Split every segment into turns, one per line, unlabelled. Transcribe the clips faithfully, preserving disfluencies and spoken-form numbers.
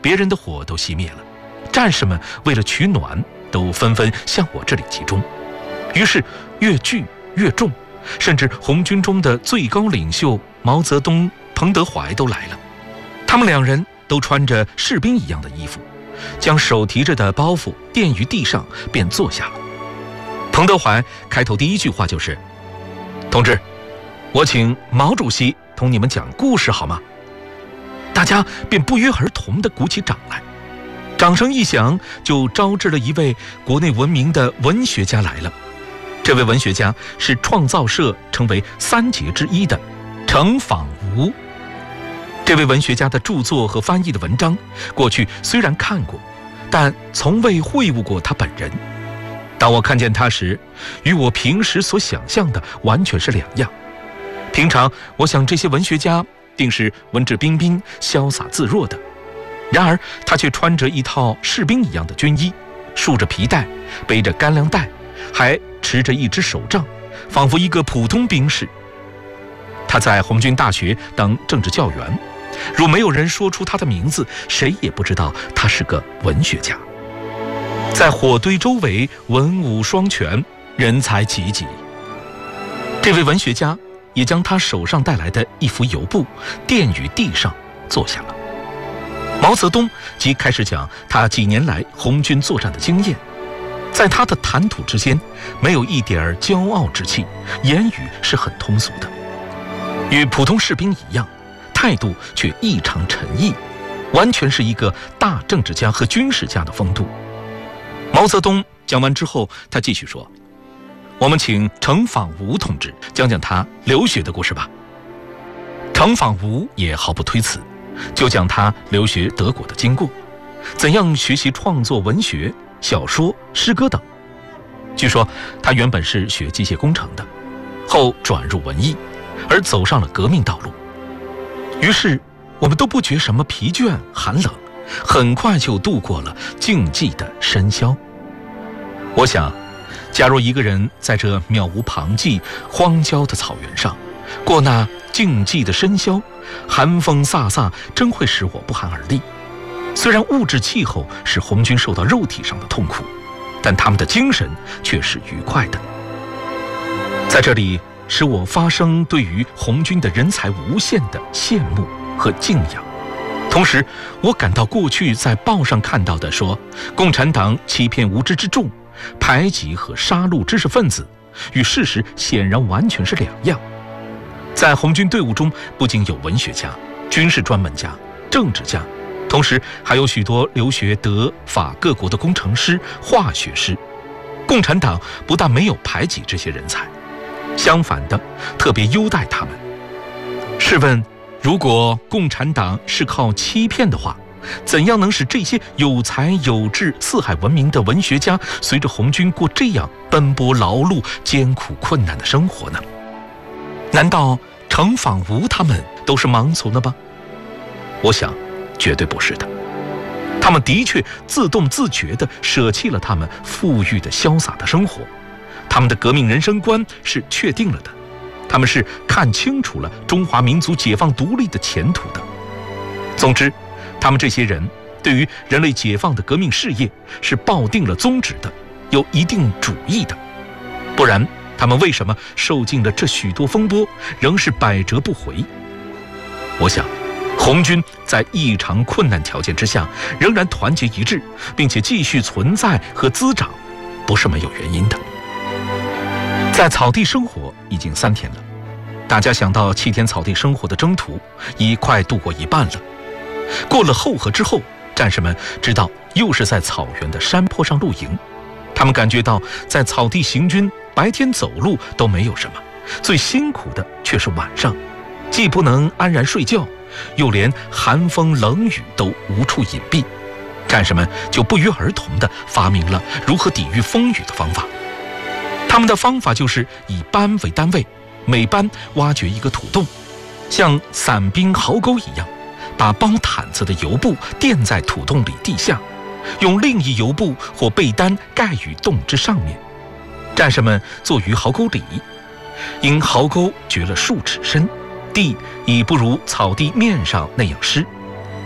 别人的火都熄灭了。战士们为了取暖，都纷纷向我这里集中。于是越聚越众，甚至红军中的最高领袖毛泽东、彭德怀都来了。他们两人都穿着士兵一样的衣服，将手提着的包袱垫于地上，便坐下了。彭德怀开头第一句话就是：“同志，我请毛主席同你们讲故事好吗？”大家便不约而同地鼓起掌来。掌声一响，就招致了一位国内闻名的文学家来了。这位文学家是创造社成为三杰之一的程仿吾。这位文学家的著作和翻译的文章，过去虽然看过，但从未会晤过他本人。当我看见他时，与我平时所想象的完全是两样。平常我想这些文学家定是文质彬彬、潇洒自若的，然而他却穿着一套士兵一样的军衣，束着皮带，背着干粮袋，还持着一支手杖，仿佛一个普通兵士。他在红军大学当政治教员，如没有人说出他的名字，谁也不知道他是个文学家。在火堆周围，文武双全，人才济济。这位文学家也将他手上带来的一幅油布垫于地上，坐下了。毛泽东即开始讲他几年来红军作战的经验，在他的谈吐之间没有一点骄傲之气，言语是很通俗的，与普通士兵一样，态度却异常沉毅，完全是一个大政治家和军事家的风度。毛泽东讲完之后，他继续说：“我们请程仿吾同志讲讲他留学的故事吧。”程仿吾也毫不推辞，就讲他留学德国的经过，怎样学习创作文学、小说、诗歌等。据说他原本是学机械工程的，后转入文艺，而走上了革命道路。于是我们都不觉什么疲倦寒冷，很快就度过了静寂的深宵。我想，假如一个人在这渺无旁际、荒郊的草原上过那静寂的深宵，寒风飒飒，真会使我不寒而栗。虽然物质气候使红军受到肉体上的痛苦，但他们的精神却是愉快的。在这里，使我发生对于红军的人才无限的羡慕和敬仰。同时，我感到过去在报上看到的说共产党欺骗无知之众，排挤和杀戮知识分子，与事实显然完全是两样。在红军队伍中，不仅有文学家、军事专门家、政治家，同时还有许多留学德法各国的工程师、化学师。共产党不但没有排挤这些人才，相反的，特别优待他们。试问，如果共产党是靠欺骗的话，怎样能使这些有才有志、四海闻名的文学家随着红军过这样奔波劳碌、艰苦困难的生活呢？难道程仿吾他们都是盲从的吗？我想，绝对不是的。他们的确自动自觉地舍弃了他们富裕的潇洒的生活，他们的革命人生观是确定了的，他们是看清楚了中华民族解放独立的前途的。总之，他们这些人对于人类解放的革命事业是抱定了宗旨的，有一定主义的，不然他们为什么受尽了这许多风波，仍是百折不回？我想，红军在异常困难条件之下仍然团结一致，并且继续存在和滋长，不是没有原因的。在草地生活已经三天了，大家想到七天草地生活的征途已快度过一半了。过了后河之后，战士们知道又是在草原的山坡上露营，他们感觉到在草地行军，白天走路都没有什么，最辛苦的却是晚上，既不能安然睡觉，又连寒风冷雨都无处隐蔽。战士们就不约而同地发明了如何抵御风雨的方法。他们的方法就是以班为单位，每班挖掘一个土洞，像散兵壕沟一样，把包毯子的油布垫在土洞里地下，用另一油布或被单盖于洞之上面。战士们坐于壕沟里，因壕沟掘了数尺深，地已不如草地面上那样湿，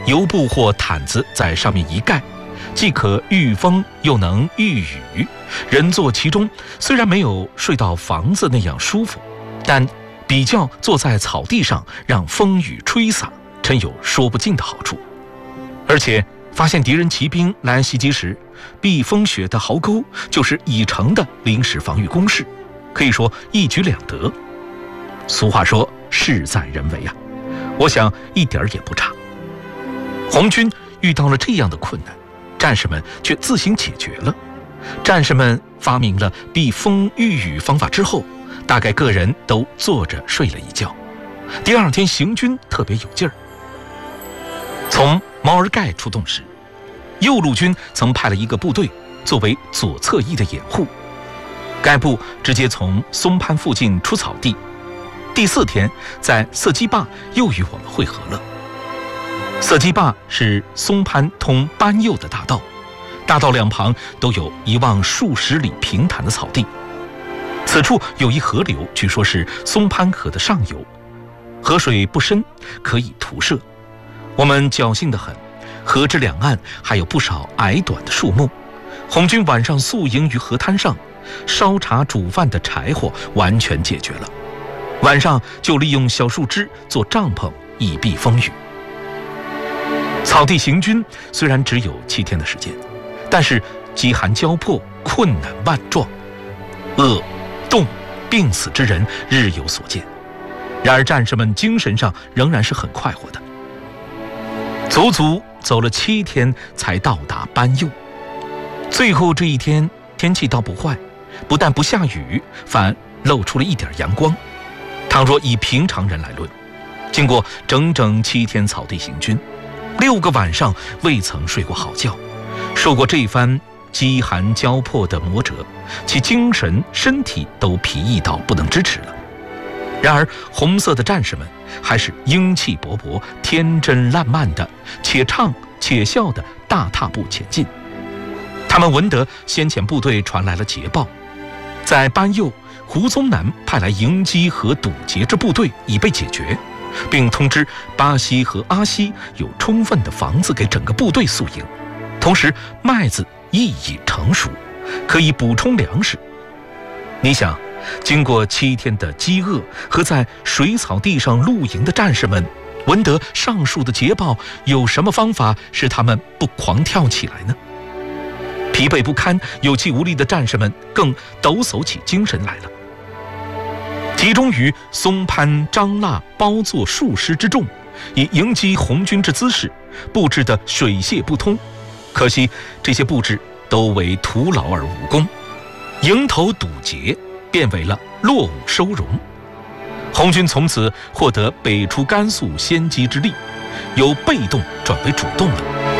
油布或毯子在上面一盖，既可御风又能御雨，人坐其中，虽然没有睡到房子那样舒服，但比较坐在草地上让风雨吹洒，真有说不尽的好处。而且发现敌人骑兵来袭击时，避风雪的壕沟就是已成的临时防御工事，可以说一举两得。俗话说事在人为啊，我想一点也不差。红军遇到了这样的困难，战士们却自行解决了。战士们发明了避风御雨方法之后，大概个人都坐着睡了一觉。第二天行军特别有劲儿。从毛尔盖出动时，右路军曾派了一个部队作为左侧翼的掩护，该部直接从松潘附近出草地。第四天在色基坝又与我们会合了。色基坝是松潘通班右的大道，大道两旁都有一望数十里平坦的草地。此处有一河流，据说是松潘河的上游，河水不深，可以徒涉。我们侥幸得很，河之两岸还有不少矮短的树木。红军晚上宿营于河滩上，烧茶煮饭的柴火完全解决了。晚上就利用小树枝做帐篷，以避风雨。草地行军虽然只有七天的时间，但是饥寒交迫，困难万状，饿、冻、病死之人日有所见。然而战士们精神上仍然是很快活的。足足走了七天才到达班右。最后这一天天气倒不坏，不但不下雨，反露出了一点阳光。倘若以平常人来论，经过整整七天草地行军，六个晚上未曾睡过好觉，受过这番饥寒交迫的磨折，其精神身体都疲役到不能支持了。然而红色的战士们还是英气勃勃、天真烂漫的，且唱且笑的大踏步前进。他们闻得先前部队传来了捷报，在班右胡宗南派来迎击和堵截之部队已被解决，并通知巴西和阿西有充分的房子给整个部队宿营，同时麦子亦已成熟，可以补充粮食。你想，经过七天的饥饿和在水草地上露营的战士们，闻得上述的捷报，有什么方法使他们不狂跳起来呢？疲惫不堪、有气无力的战士们更抖擞起精神来了。集中于松潘、张腊、包座数师之众，以迎击红军之姿势布置的水泄不通。可惜这些布置都为徒劳而无功，迎头堵截变为了落伍收容。红军从此获得北出甘肃先机之利，由被动转为主动了。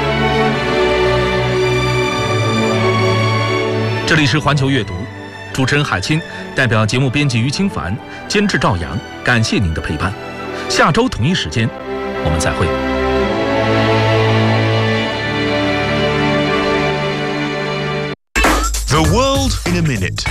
这里是环球阅读，主持人海清，代表节目编辑于清凡，监制赵阳，感谢您的陪伴。下周同一时间我们再会。
The world in a minute。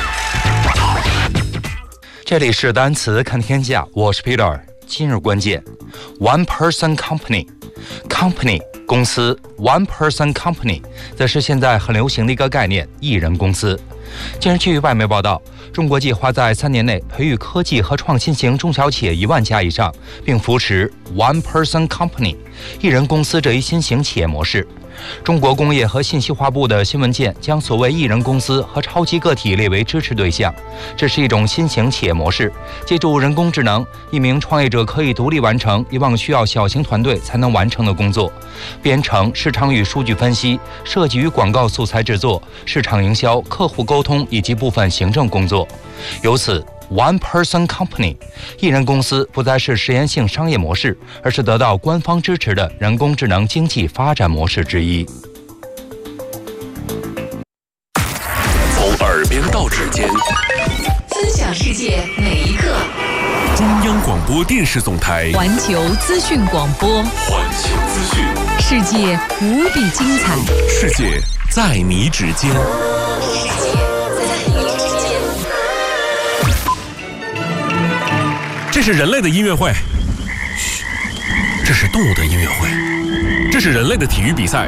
这里是单词看天下，我是 Peter。今日关键 ，one person company， company 公司 ，one person company 则是现在很流行的一个概念，一人公司。近日，据外媒报道，中国计划在三年内培育科技和创新型中小企业一万家以上，并扶持 one person company 一人公司这一新型企业模式。中国工业和信息化部的新文件将所谓一人公司和超级个体列为支持对象。这是一种新型企业模式，借助人工智能，一名创业者可以独立完成以往需要小型团队才能完成的工作，编程、市场与数据分析、设计与广告素材制作、市场营销、客户沟通以及部分行政工作。由此One person company， 一人公司不再是实验性商业模式，而是得到官方支持的人工智能经济发展模式之一。
从耳边到指尖，
分享世界每一刻。
中央广播电视总台
环球资讯广播，
环球资讯，
世界无比精彩，
世界在你指尖。
世界在你指尖。
这是人类的音乐会，嘘，这是动物的音乐会。 这是人类的体育比赛，